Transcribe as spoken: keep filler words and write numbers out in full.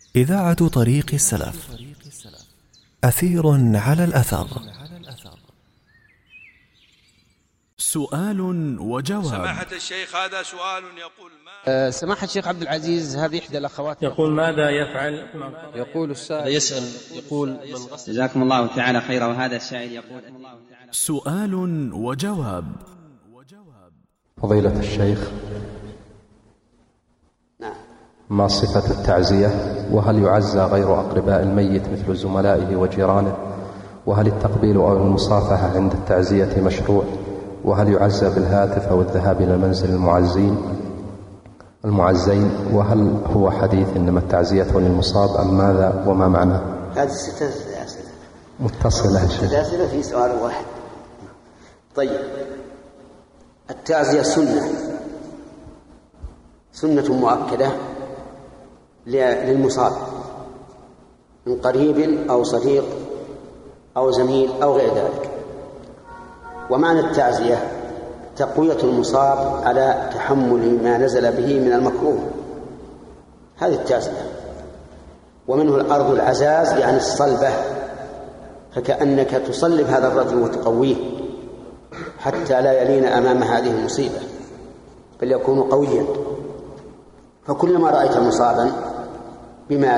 إذاعة طريق السلف. أثير على الأثر. سؤال وجواب. سماحة الشيخ، هذا سؤال يقول ما أه سماحة الشيخ عبد العزيز، هذه إحدى الأخوات يقول ماذا يفعل؟ يقول السائل يسأل يقول من غسل. جزاكم الله تعالى خيرا. وهذا السائل يقول سؤال وجواب. فضيلة الشيخ، ما صفة التعزية؟ وهل يعزى غير أقرباء الميت مثل زملائه وجيرانه؟ وهل التقبيل أو المصافحة عند التعزية مشروع؟ وهل يعزى بالهاتف أو الذهاب إلى منزل المعزين المعزين؟ وهل هو حديث إنما التعزية للمصاب أم ماذا وما معناه؟ هذه ستة أسئلة متصلة يا شيخ. ستة أسئلة في سؤال واحد. طيب، التعزية سنة سنة مؤكدة للمصاب من قريب أو صديق أو زميل أو غير ذلك. ومعنى التعزية تقوية المصاب على تحمل ما نزل به من المكروه، هذه التعزية. ومنه الأرض العزاز يعني الصلبة، فكأنك تصلب هذا الرجل وتقويه حتى لا يلين أمام هذه المصيبة بل يكون قويا. فكلما رأيت مصابا بما